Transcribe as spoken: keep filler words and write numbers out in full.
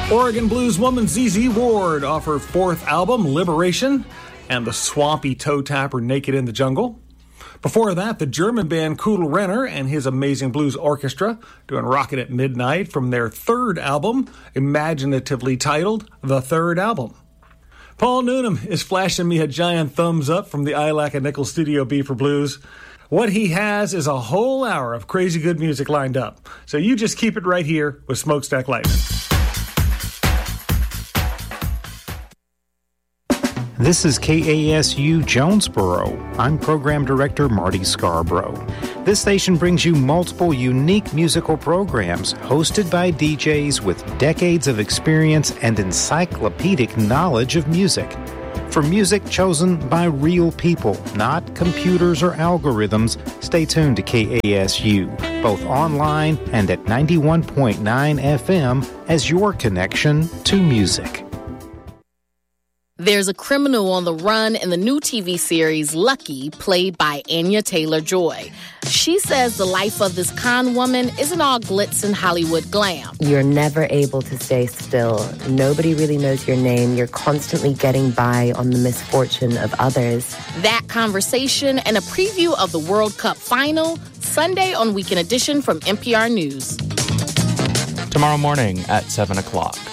Oregon blues woman Z Z Ward off her fourth album, Liberation, and the swampy toe tapper Naked in the Jungle. Before that, the German band Kudel Renner and his amazing blues orchestra doing Rockin' at Midnight from their third album, imaginatively titled The Third Album. Paul Noonan is flashing me a giant thumbs up from the I Lack a Nickel Studio B for Blues. What he has is a whole hour of crazy good music lined up. So you just keep it right here with Smokestack Life. This is K A S U Jonesboro. I'm Program Director Marty Scarborough. This station brings you multiple unique musical programs hosted by D Js with decades of experience and encyclopedic knowledge of music. For music chosen by real people, not computers or algorithms, stay tuned to K A S U, both online and at ninety-one point nine F M as your connection to music. There's a criminal on the run in the new T V series Lucky, played by Anya Taylor-Joy. She says the life of this con woman isn't all glitz and Hollywood glam. You're never able to stay still. Nobody really knows your name. You're constantly getting by on the misfortune of others. That conversation and a preview of the World Cup final, Sunday on Weekend Edition from N P R News. Tomorrow morning at seven o'clock.